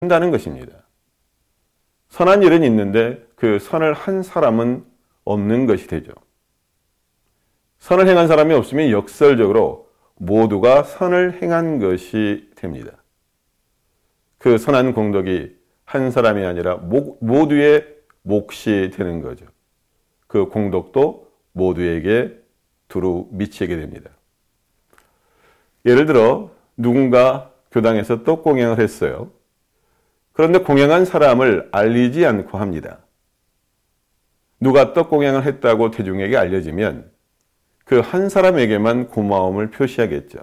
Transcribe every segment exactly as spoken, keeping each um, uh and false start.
한다는 것입니다. 선한 일은 있는데 그 선을 한 사람은 없는 것이 되죠. 선을 행한 사람이 없으면 역설적으로 모두가 선을 행한 것이 됩니다. 그 선한 공덕이 한 사람이 아니라 모두의 몫이 되는 거죠. 그 공덕도 모두에게 두루 미치게 됩니다. 예를 들어 누군가 교당에서 떡 공양을 했어요. 그런데 공양한 사람을 알리지 않고 합니다. 누가 떡 공양을 했다고 대중에게 알려지면 그 한 사람에게만 고마움을 표시하겠죠.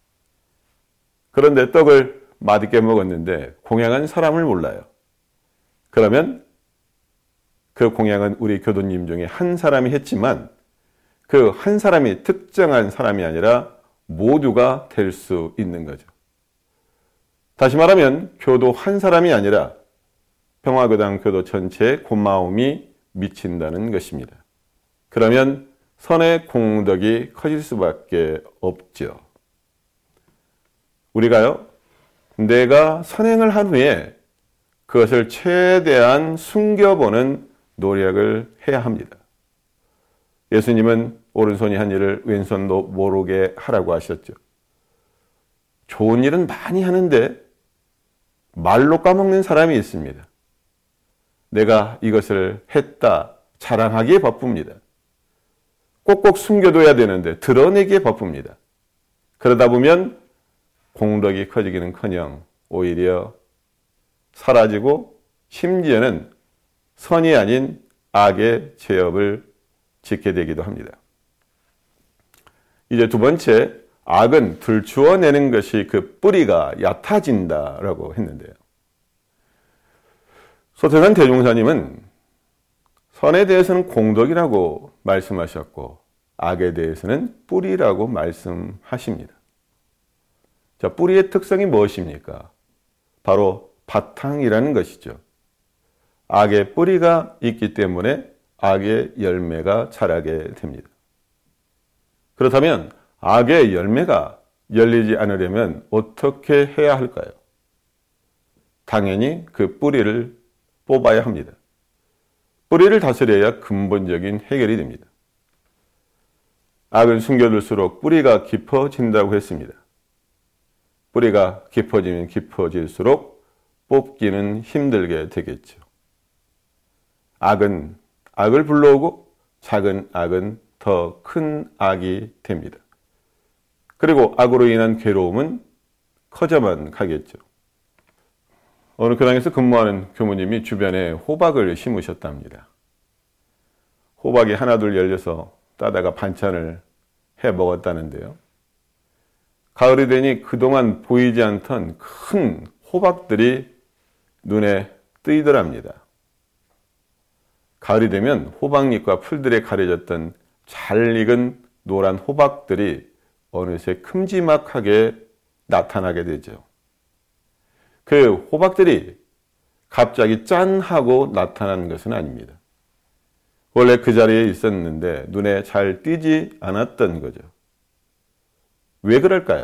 그런데 떡을 맛있게 먹었는데 공양한 사람을 몰라요. 그러면 그 공양은 우리 교도님 중에 한 사람이 했지만 그 한 사람이 특정한 사람이 아니라 모두가 될 수 있는 거죠. 다시 말하면 교도 한 사람이 아니라 평화교당 교도 전체에 고마움이 미친다는 것입니다. 그러면 선의 공덕이 커질 수밖에 없죠. 우리가요, 내가 선행을 한 후에 그것을 최대한 숨겨보는 노력을 해야 합니다. 예수님은 오른손이 한 일을 왼손도 모르게 하라고 하셨죠. 좋은 일은 많이 하는데 말로 까먹는 사람이 있습니다. 내가 이것을 했다 자랑하기에 바쁩니다. 꼭꼭 숨겨둬야 되는데 드러내기에 바쁩니다. 그러다 보면 공덕이 커지기는커녕 오히려 사라지고 심지어는 선이 아닌 악의 죄업을 짓게 되기도 합니다. 이제 두 번째, 악은 들추어내는 것이 그 뿌리가 얕아진다라고 했는데요. 소태산 대종사님은 선에 대해서는 공덕이라고 말씀하셨고 악에 대해서는 뿌리라고 말씀하십니다. 자, 뿌리의 특성이 무엇입니까? 바로 바탕이라는 것이죠. 악의 뿌리가 있기 때문에 악의 열매가 자라게 됩니다. 그렇다면 악의 열매가 열리지 않으려면 어떻게 해야 할까요? 당연히 그 뿌리를 뽑아야 합니다. 뿌리를 다스려야 근본적인 해결이 됩니다. 악을 숨겨둘수록 뿌리가 깊어진다고 했습니다. 뿌리가 깊어지면 깊어질수록 뽑기는 힘들게 되겠죠. 악은 악을 불러오고 작은 악은 더 큰 악이 됩니다. 그리고 악으로 인한 괴로움은 커져만 가겠죠. 어느 교당에서 근무하는 교무님이 주변에 호박을 심으셨답니다. 호박이 하나둘 열려서 따다가 반찬을 해 먹었다는데요. 가을이 되니 그동안 보이지 않던 큰 호박들이 눈에 뜨이더랍니다. 가을이 되면 호박잎과 풀들에 가려졌던 잘 익은 노란 호박들이 어느새 큼지막하게 나타나게 되죠. 그 호박들이 갑자기 짠 하고 나타난 것은 아닙니다. 원래 그 자리에 있었는데 눈에 잘 띄지 않았던 거죠. 왜 그럴까요?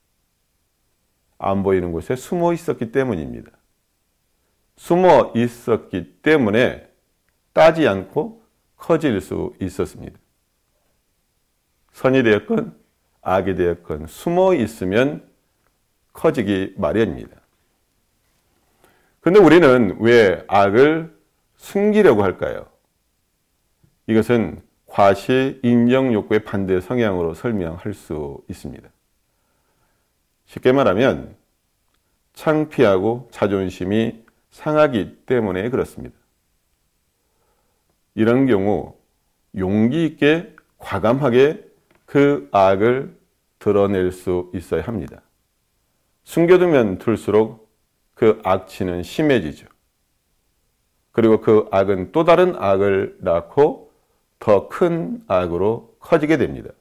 안 보이는 곳에 숨어 있었기 때문입니다. 숨어 있었기 때문에 따지 않고 커질 수 있었습니다. 선이 되었건 악이 되었건 숨어 있으면 커지기 마련입니다. 그런데 우리는 왜 악을 숨기려고 할까요? 이것은 과시 인정 욕구의 반대 성향으로 설명할 수 있습니다. 쉽게 말하면 창피하고 자존심이 상하기 때문에 그렇습니다. 이런 경우 용기 있게 과감하게 그 악을 드러낼 수 있어야 합니다. 숨겨두면 둘수록 그 악취는 심해지죠. 그리고 그 악은 또 다른 악을 낳고 더 큰 악으로 커지게 됩니다.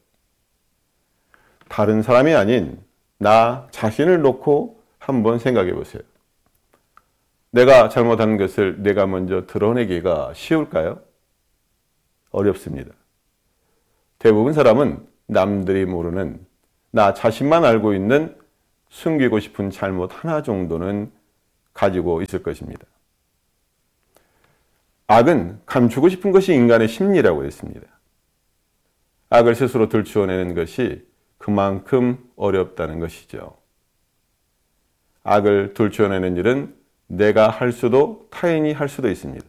다른 사람이 아닌 나 자신을 놓고 한번 생각해 보세요. 내가 잘못한 것을 내가 먼저 드러내기가 쉬울까요? 어렵습니다. 대부분 사람은 남들이 모르는 나 자신만 알고 있는 숨기고 싶은 잘못 하나 정도는 가지고 있을 것입니다. 악은 감추고 싶은 것이 인간의 심리라고 했습니다. 악을 스스로 들추어내는 것이 그만큼 어렵다는 것이죠. 악을 들추어내는 일은 내가 할 수도 타인이 할 수도 있습니다.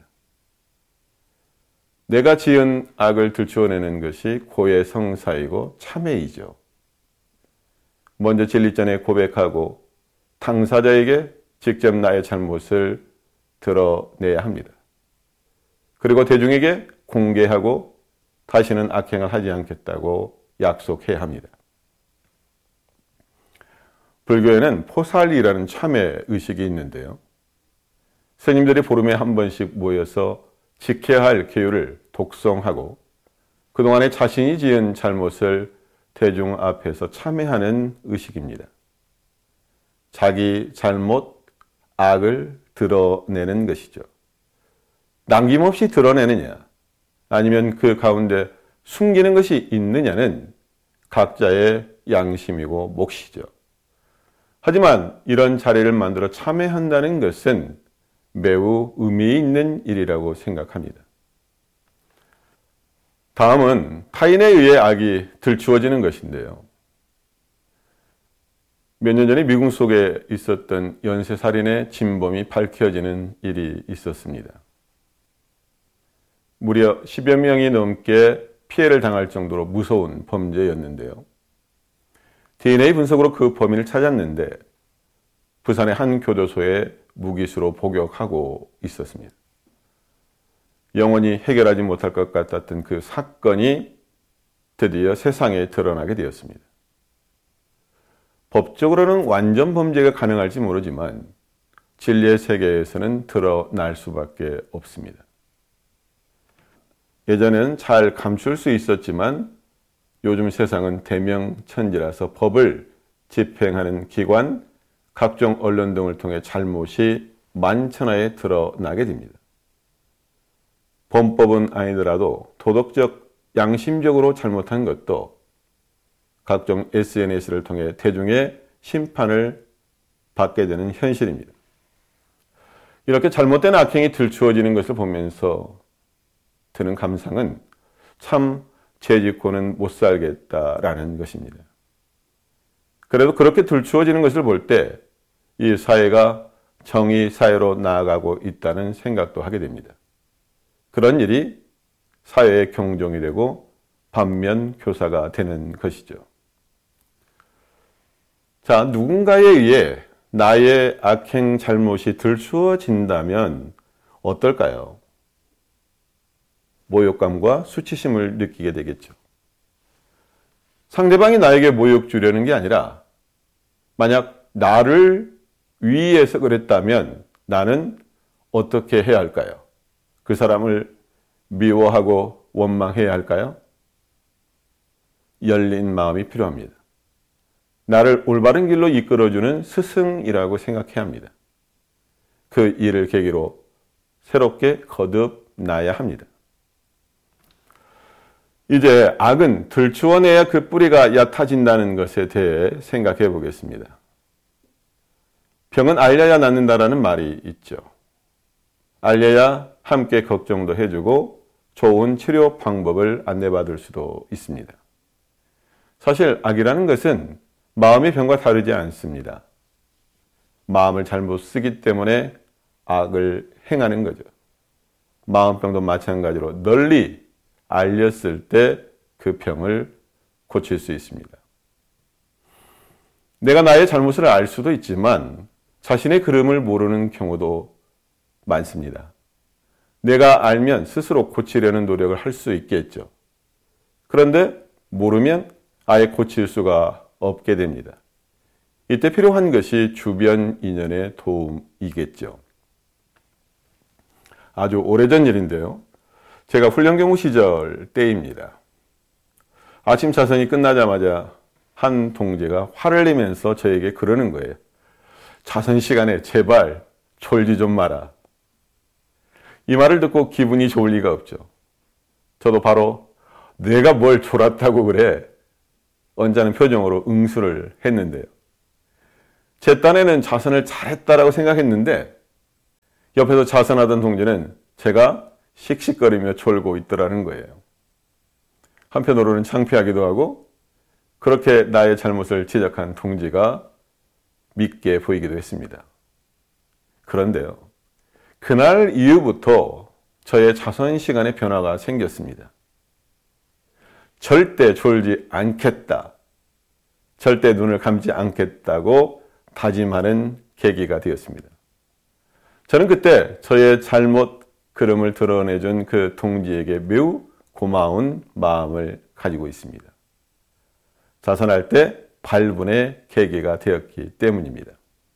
내가 지은 악을 들추어내는 것이 고해성사이고 참회이죠. 먼저 진리 전에 고백하고 당사자에게 직접 나의 잘못을 드러내야 합니다. 그리고 대중에게 공개하고 다시는 악행을 하지 않겠다고 약속해야 합니다. 불교에는 포살리라는 참회 의식이 있는데요. 스님들이 보름에 한 번씩 모여서 지켜야 할 계율을 독송하고 그동안에 자신이 지은 잘못을 대중 앞에서 참회하는 의식입니다. 자기 잘못, 악을 드러내는 것이죠. 남김없이 드러내느냐 아니면 그 가운데 숨기는 것이 있느냐는 각자의 양심이고 몫이죠. 하지만 이런 자리를 만들어 참회한다는 것은 매우 의미 있는 일이라고 생각합니다. 다음은 타인에 의해 악이 들추어지는 것인데요. 몇 년 전에 미국 속에 있었던 연쇄살인의 진범이 밝혀지는 일이 있었습니다. 무려 십여 명이 넘게 피해를 당할 정도로 무서운 범죄였는데요. 디엔에이 분석으로 그 범인을 찾았는데 부산의 한 교도소에 무기수로 복역하고 있었습니다. 영원히 해결하지 못할 것 같았던 그 사건이 드디어 세상에 드러나게 되었습니다. 법적으로는 완전 범죄가 가능할지 모르지만 진리의 세계에서는 드러날 수밖에 없습니다. 예전에는 잘 감출 수 있었지만 요즘 세상은 대명천지라서 법을 집행하는 기관, 각종 언론 등을 통해 잘못이 만천하에 드러나게 됩니다. 범법은 아니더라도 도덕적, 양심적으로 잘못한 것도 각종 에스엔에스를 통해 대중의 심판을 받게 되는 현실입니다. 이렇게 잘못된 악행이 들추어지는 것을 보면서 드는 감상은 참 죄짓고는 못 살겠다라는 것입니다. 그래도 그렇게 들추어지는 것을 볼 때 이 사회가 정의 사회로 나아가고 있다는 생각도 하게 됩니다. 그런 일이 사회의 경종이 되고 반면 교사가 되는 것이죠. 자, 누군가에 의해 나의 악행 잘못이 들추어진다면 어떨까요? 모욕감과 수치심을 느끼게 되겠죠. 상대방이 나에게 모욕 주려는 게 아니라 만약 나를 위해서 그랬다면 나는 어떻게 해야 할까요? 그 사람을 미워하고 원망해야 할까요? 열린 마음이 필요합니다. 나를 올바른 길로 이끌어주는 스승이라고 생각해야 합니다. 그 일을 계기로 새롭게 거듭나야 합니다. 이제 악은 들추어내야 그 뿌리가 얕아진다는 것에 대해 생각해 보겠습니다. 병은 알려야 낫는다라는 말이 있죠. 알려야 함께 걱정도 해주고 좋은 치료 방법을 안내받을 수도 있습니다. 사실 악이라는 것은 마음의 병과 다르지 않습니다. 마음을 잘못 쓰기 때문에 악을 행하는 거죠. 마음병도 마찬가지로 널리 알렸을 때 그 병을 고칠 수 있습니다. 내가 나의 잘못을 알 수도 있지만 자신의 그름을 모르는 경우도 많습니다. 내가 알면 스스로 고치려는 노력을 할 수 있겠죠. 그런데 모르면 아예 고칠 수가 없게 됩니다. 이때 필요한 것이 주변 인연의 도움이겠죠. 아주 오래전 일인데요. 제가 훈련경무 시절 때입니다. 아침 자선이 끝나자마자 한 동지가 화를 내면서 저에게 그러는 거예요. 자선 시간에 제발 졸지 좀 마라. 이 말을 듣고 기분이 좋을 리가 없죠. 저도 바로 내가 뭘 졸았다고 그래? 언짢은 표정으로 응수를 했는데요. 제 딴에는 자선을 잘했다라고 생각했는데 옆에서 자선하던 동지는 제가 씩씩거리며 졸고 있더라는 거예요. 한편으로는 창피하기도 하고 그렇게 나의 잘못을 지적한 동지가 믿게 보이기도 했습니다. 그런데요, 그날 이후부터 저의 자선 시간에 변화가 생겼습니다. 절대 졸지 않겠다, 절대 눈을 감지 않겠다고 다짐하는 계기가 되었습니다. 저는 그때 저의 잘못 그름을 드러내준 그 동지에게 매우 고마운 마음을 가지고 있습니다. 자선할 때 발분의 계기가 되었기 때문입니다.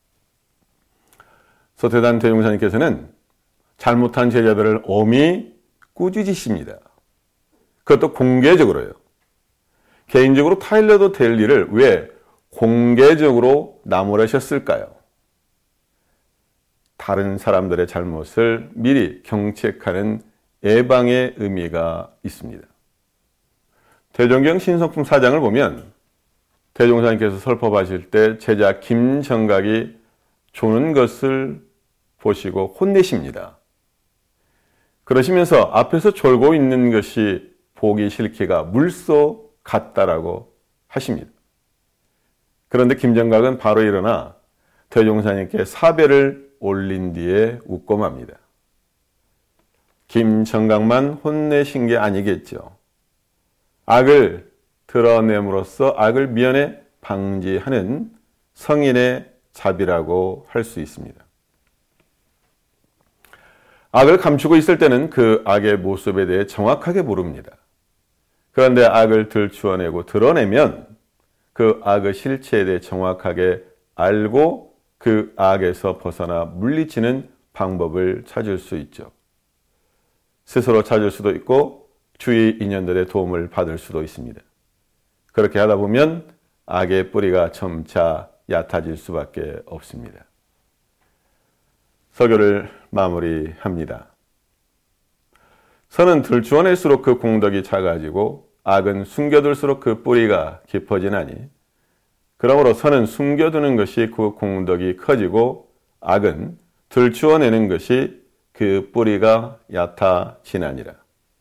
서태단 대종사님께서는 잘못한 제자들을 엄히 꾸짖으십니다. 그것도 공개적으로요. 개인적으로 타일러도 될 일을 왜 공개적으로 나무라셨을까요? 다른 사람들의 잘못을 미리 경책하는 예방의 의미가 있습니다. 대종경 신성품 사 장을 보면 대종사님께서 설법하실 때 제자 김정각이 조는 것을 보시고 혼내십니다. 그러시면서 앞에서 졸고 있는 것이 보기 싫기가 물소 같다라고 하십니다. 그런데 김정각은 바로 일어나 대종사님께 사배를 올린 뒤에 웃고 맙니다. 김정각만 혼내신 게 아니겠죠. 악을 드러냄으로써 악을 미연에 방지하는 성인의 자비라고 할 수 있습니다. 악을 감추고 있을 때는 그 악의 모습에 대해 정확하게 모릅니다. 그런데 악을 들추어내고 드러내면 그 악의 실체에 대해 정확하게 알고 그 악에서 벗어나 물리치는 방법을 찾을 수 있죠. 스스로 찾을 수도 있고 주위 인연들의 도움을 받을 수도 있습니다. 그렇게 하다 보면 악의 뿌리가 점차 얕아질 수밖에 없습니다. 설교를 마무리합니다. 선은 들추어낼수록 그 공덕이 작아지고 악은 숨겨둘수록 그 뿌리가 깊어지나니 그러므로 선은 숨겨두는 것이 그 공덕이 커지고 악은 들추어내는 것이 그 뿌리가 얕아지나니라.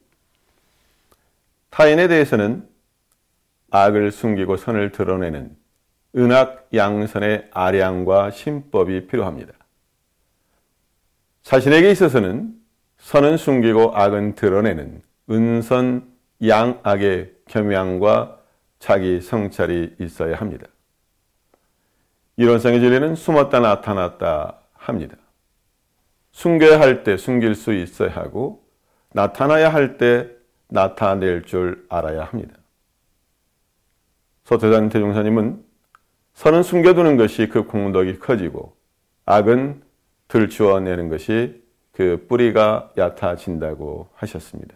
타인에 대해서는 악을 숨기고 선을 드러내는 은악양선의 아량과 신법이 필요합니다. 자신에게 있어서는 선은 숨기고 악은 드러내는 은선양악의 겸양과 자기 성찰이 있어야 합니다. 이론상의 진리는 숨었다 나타났다 합니다. 숨겨야 할 때 숨길 수 있어야 하고 나타나야 할 때 나타낼 줄 알아야 합니다. 서태단 대종사님은 선은 숨겨두는 것이 그 공덕이 커지고 악은 들추어내는 것이 그 뿌리가 얕아진다고 하셨습니다.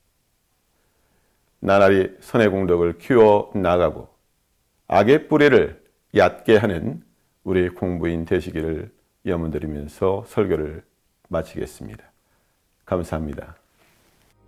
나날이 선의 공덕을 키워 나가고 악의 뿌리를 얕게 하는 우리 공부인 되시기를 염원드리면서 설교를 마치겠습니다. 감사합니다.